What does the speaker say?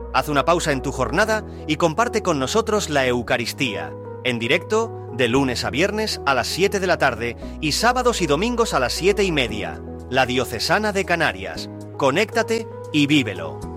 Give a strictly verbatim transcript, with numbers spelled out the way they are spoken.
Haz una pausa en tu jornada y comparte con nosotros la Eucaristía, en directo, de lunes a viernes a las siete de la tarde y sábados y domingos a las siete y media. La Diocesana de Canarias. Conéctate y vívelo.